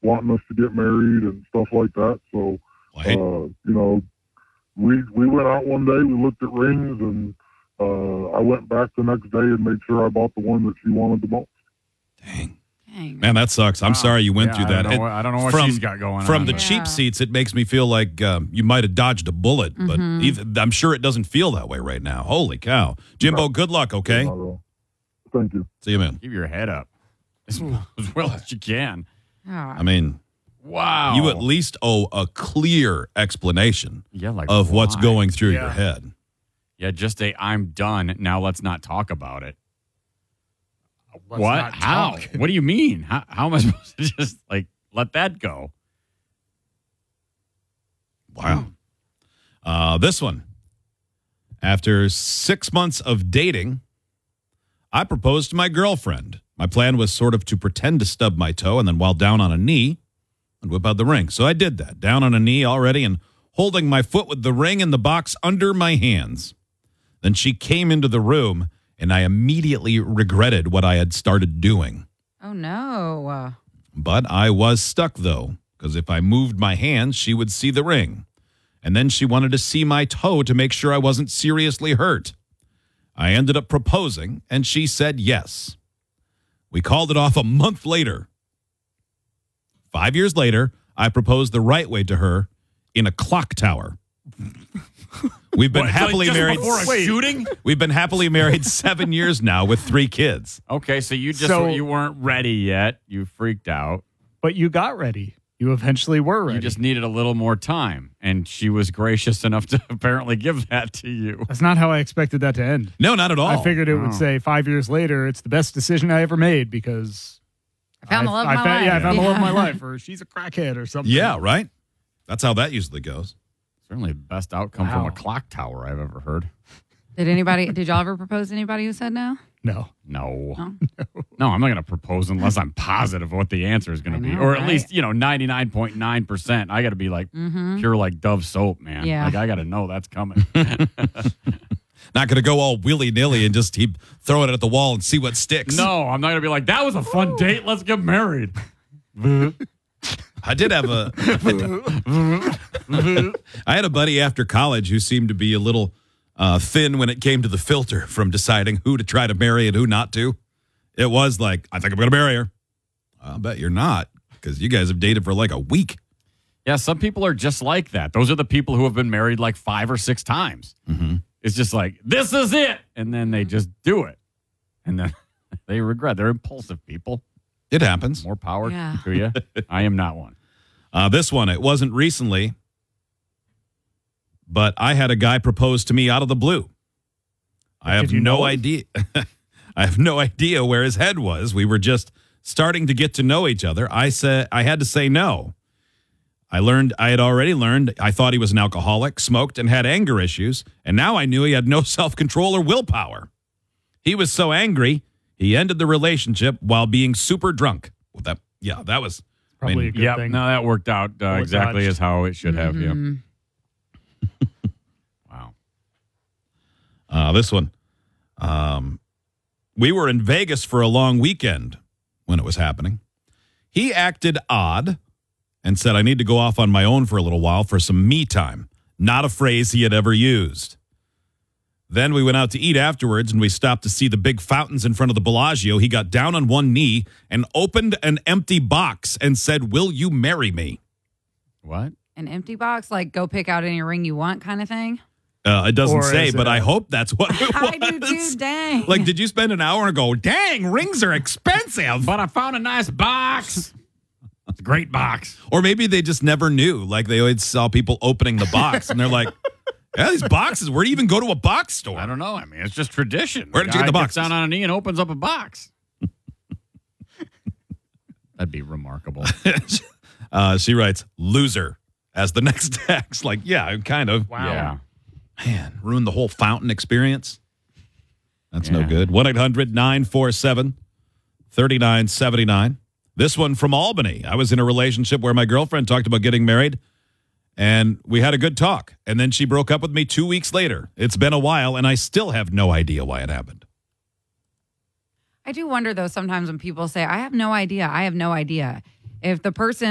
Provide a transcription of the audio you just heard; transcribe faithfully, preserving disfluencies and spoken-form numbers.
wanting us to get married and stuff like that. So, uh, you know, we we went out one day, we looked at rings, and uh, I went back the next day and made sure I bought the one that she wanted the most. Dang. Dang. Man, that sucks. I'm Wow. sorry you went Yeah, through I that. don't know It- what, I don't know what from, she's got going From on. the but- cheap seats, it makes me feel like um, you might have dodged a bullet, but either, I'm sure it doesn't feel that way right now. Holy cow. Jimbo, good luck, okay? Not at all. Thank you. See you, man. Keep your head up as, as well as you can. Ah. I mean, Wow. you at least owe a clear explanation yeah, like of what's why? going through Yeah. your head. Yeah, just say, I'm done. Now let's not talk about it. Let's what? not How? talk. What do you mean? How, how am I supposed to just, like, let that go? Wow. Uh, this one. After six months of dating, I proposed to my girlfriend. My plan was sort of to pretend to stub my toe and then while down on a knee, I'd whip out the ring. So I did that, down on a knee already and holding my foot with the ring in the box under my hands. Then she came into the room and I immediately regretted what I had started doing. Oh, no. Uh, But I was stuck, though, because if I moved my hands, she would see the ring. And then she wanted to see my toe to make sure I wasn't seriously hurt. I ended up proposing, and she said yes. We called it off a month later. Five years later, I proposed the right way to her in a clock tower. We've been What, happily like just married. before a Wait. shooting? We've been happily married seven years now with three kids. Okay, so you just So- you weren't ready yet. You freaked out. But you got ready. You eventually were ready. You just needed a little more time, and she was gracious enough to apparently give that to you. That's not how I expected that to end. No, not at all. I figured it Oh. would say five years later, it's the best decision I ever made because I found the love of I my found, life. Yeah, I found the love of my Yeah. life, or she's a crackhead or something. Yeah, right? That's how that usually goes. Certainly the best outcome from Wow. a clock tower I've ever heard. Did anybody, did y'all ever propose to anybody who said no? No. No. No? No, I'm not going to propose unless I'm positive what the answer is going I to be. know, Or at right? least, you know, ninety-nine point nine percent. I got to be like Mm-hmm. pure like Dove soap, man. Yeah. Like I got to know that's coming. Not going to go all willy-nilly and just keep throwing it at the wall and see what sticks. No, I'm not going to be like, that was a fun date. Let's get married. I did have a... I had a buddy after college who seemed to be a little uh, thin when it came to the filter from deciding who to try to marry and who not to. It was like, I think I'm going to marry her. I'll bet you're not, because you guys have dated for like a week. Yeah, some people are just like that. Those are the people who have been married like five or six times. Mm-hmm. It's just like, this is it. And then they just do it. And then they regret. They're impulsive people. It happens. More power Yeah. to you. I am not one. Uh, this one, it wasn't recently, but I had a guy propose to me out of the blue. I have Did you no know him? idea. I have no idea where his head was. We were just starting to get to know each other. I said I had to say no. I learned I had already learned. I thought he was an alcoholic, smoked, and had anger issues, and now I knew he had no self-control or willpower. He was so angry, he ended the relationship while being super drunk. Well, that yeah, that was I Probably mean, a good Yeah, thing. no, that worked out uh, Bullet exactly dodged. as how it should have. Yeah. Mhm. Wow. Uh, this one. Um, we were in Vegas for a long weekend when it was happening. He acted odd and said, I need to go off on my own for a little while for some me time. Not a phrase he had ever used. Then we went out to eat afterwards and we stopped to see the big fountains in front of the Bellagio. He got down on one knee and opened an empty box and said, will you marry me? What? An empty box, like go pick out any ring you want kind of thing? Uh, it doesn't Or say, is but it I a- hope that's what it was. I do too, dang. Like, did you spend an hour and go, dang, rings are expensive? But I found a nice box. It's a great box. Or maybe they just never knew. Like, they always saw people opening the box, and they're like, yeah, these boxes, where do you even go to a box store? I don't know. I mean, it's just tradition. Where did you get the Guy boxes? gets down on a knee and opens up a box. That'd be remarkable. uh, she writes, loser, as the next text. Like, yeah, kind of. Wow. Yeah. Man, ruined the whole fountain experience. That's no Yeah. good. one eight hundred nine four seven three nine seven nine. This one from Albany. I was in a relationship where my girlfriend talked about getting married, and we had a good talk. And then she broke up with me two weeks later. It's been a while, and I still have no idea why it happened. I do wonder, though, sometimes when people say, I have no idea, I have no idea. If the person